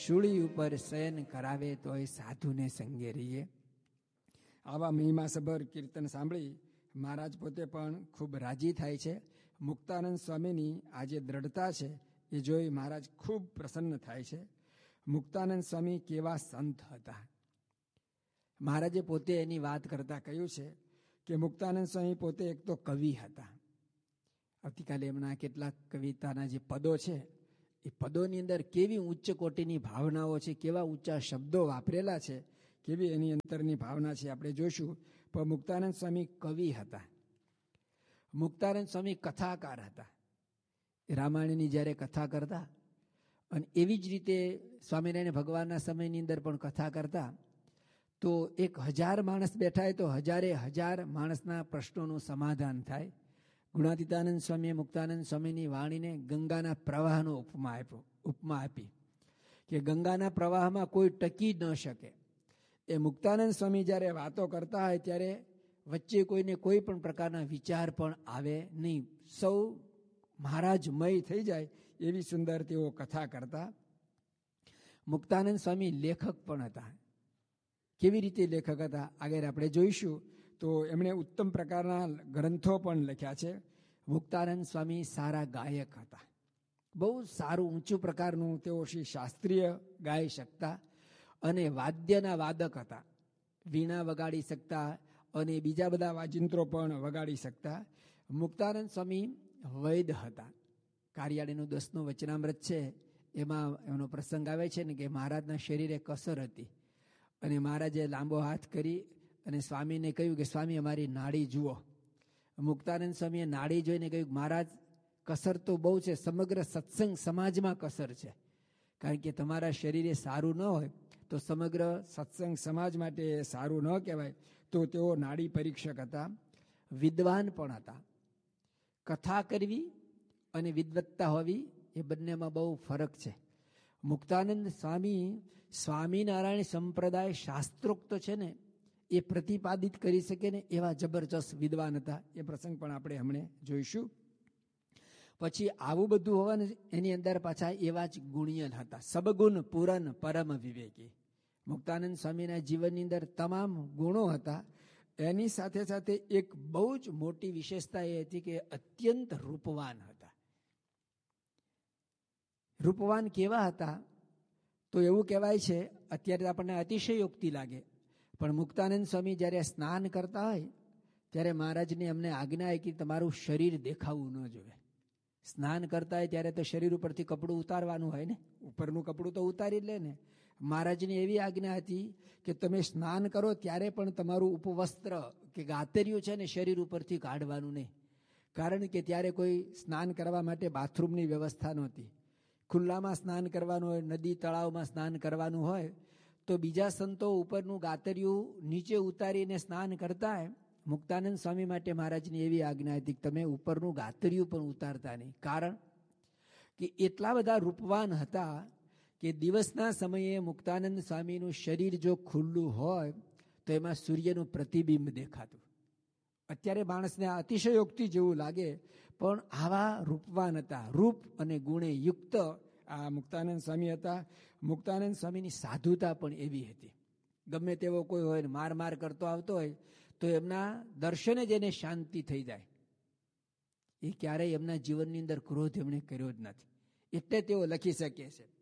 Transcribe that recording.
શૂળી ઉપર શયન કરાવે તો એ સાધુને સંગે રહીએ. આવા મહિમાસભર કીર્તન સાંભળી મહારાજ પોતે પણ ખૂબ રાજી થાય છે. મુક્તાનંદ સ્વામીની આ જે દ્રઢતા છે એ જોઈ મહારાજ ખૂબ પ્રસન્ન થાય છે. મુક્તાનંદ સ્વામી કેવા સંત હતા. મહારાજે પોતે એની વાત કરતા કહ્યું છે કે મુક્તાનંદ સ્વામી પોતે એક તો કવિ હતા. આવતીકાલે એમના કેટલાક કવિતાના જે પદો છે એ પદોની અંદર કેવી ઉચ્ચ કોટીની ભાવનાઓ છે, કેવા ઊંચા શબ્દો વાપરેલા છે, કેવી એની અંતરની ભાવના છે આપણે જોઈશું. પણ મુક્તાનંદ સ્વામી કવિ હતા. મુક્તાનંદ સ્વામી કથાકાર હતા. રામાયણની જ્યારે કથા કરતા અને એવી જ રીતે સ્વામિનારાયણ ભગવાનના સમયની અંદર પણ કથા કરતા તો 1000 માણસ બેઠા હોય તો 1000 માણસના પ્રશ્નોનું સમાધાન થાય. ગુણાતીતાનંદ સ્વામીએ મુક્તાનંદ સ્વામીની વાણીને ગંગાના પ્રવાહનો ઉપમા આપી કે ગંગાના પ્રવાહમાં કોઈ ટકી ન શકે. એ મુક્તાનંદ સ્વામી જ્યારે વાતો કરતા હોય ત્યારે વચ્ચે કોઈને કોઈ પણ પ્રકારના વિચાર પણ આવે નહીં. સૌ મહારાજમય થઈ જાય એવી સુંદર તેઓ કથા કરતા. મુક્તાનંદ સ્વામી લેખક પણ હતા. કેવી રીતે લેખક હતા આગળ આપણે જોઈશું. તો એમણે ઉત્તમ પ્રકારના ગ્રંથો પણ લખ્યા છે. મુક્તાનંદ સ્વામી સારા ગાયક હતા. બહુ સારું ઊંચું પ્રકારનું તેઓ શ્રી શાસ્ત્રીય ગાઈ શકતા અને વાદ્યના વાદક હતા. વીણા વગાડી શકતા અને બીજા બધા વાજિંત્રો પણ વગાડી શકતા. મુક્તાનંદ સ્વામી વૈદ હતા. કાર્યાળીનું 10નું વચનામૃત છે એમાં એનો પ્રસંગ આવે છે ને કે મહારાજના શરીરે કસર હતી અને મહારાજે લાંબો હાથ કરી અને સ્વામીને કહ્યું કે સ્વામી અમારી નાડી જુઓ. મુક્તાનંદ સ્વામીએ નાડી જોઈને કહ્યું મહારાજ કસર તો બહુ છે, સમગ્ર સત્સંગ સમાજમાં કસર છે, કારણ કે તમારા શરીરે સારું ન હોય તો સમગ્ર સત્સંગ સમાજ માટે સારું ન કહેવાય. તો તેઓ નાડી પરીક્ષક હતા. વિદ્વાન પણ હતા. કથા કરવી અને વિદ્વત્તા હોવી એ બંનેમાં બહુ ફરક છે. મુક્તાનંદ સ્વામી સ્વામિનારાયણ સંપ્રદાય શાસ્ત્રોક્ત છે ને એ પ્રતિપાદિત કરી શકે ને એવા જબરજસ્ત વિદ્વાન હતા. એ પ્રસંગ પણ આપણે હમણાં જોઈશું. પછી આવું બધું હોવાનું એની અંદર પાછા એવા જ ગુણિયન હતા. સબગુણ પૂરન પરમ વિવેકી. મુક્તાનંદ સ્વામીના જીવનની અંદર તમામ ગુણો હતા. એની સાથે સાથે એક બહુ જ મોટી વિશેષતા એ હતી કે અત્યંત રૂપવાન હતા. રૂપવાન કેવા હતા તો એવું કહેવાય છે, અત્યારે આપણને અતિશયોક્તિ લાગે, પણ મુક્તાનંદ સ્વામી જ્યારે સ્નાન કરતા હોય ત્યારે મહારાજની અમને આજ્ઞા કે તમારું શરીર દેખાવું ન જોઈએ. સ્નાન કરતા હોય ત્યારે તો શરીર ઉપરથી કપડું ઉતારવાનું હોય ને, ઉપરનું કપડું તો ઉતારી લે ને. મહારાજની એવી આજ્ઞા હતી કે તમે સ્નાન કરો ત્યારે પણ તમારું ઉપવસ્ત્ર કે ગાતરિયું છે ને શરીર ઉપરથી કાઢવાનું નહીં, કારણ કે ત્યારે કોઈ સ્નાન કરવા માટે બાથરૂમની વ્યવસ્થા નહોતી. ખુલ્લામાં સ્નાન કરવાનું હોય, નદી તળાવમાં સ્નાન કરવાનું હોય તો બીજા સંતો ઉપરનું ગાતરિયું નીચે ઉતારીને સ્નાન કરતા હોય. મુક્તાનંદ સ્વામી માટે મહારાજની એવી આજ્ઞા હતી કે તમે ઉપરનું ગાતરિયું પણ ઉતારતા નહીં, કારણ કે એટલા બધા રૂપવાન હતા કે દિવસના સમયે મુક્તાનંદ સ્વામીનું શરીર જો ખુલ્લું હોય તો એમાં સૂર્યનું પ્રતિબિંબ દેખાતું. અત્યારે માણસને અતિશયોક્તિ જેવું લાગે, પણ આવા રૂપવાન હતા. રૂપ અને ગુણે યુક્ત આ મુક્તાનંદ સ્વામી હતા. મુક્તાનંદ સ્વામીની સાધુતા પણ એવી હતી. ગમે તેવો કોઈ હોય માર માર કરતો આવતો હોય તો એમના દર્શને જ એને શાંતિ થઈ જાય. એ ક્યારેય એમના જીવનની અંદર ક્રોધ એમણે કર્યો જ નથી. એટલે તેઓ લખી શકે છે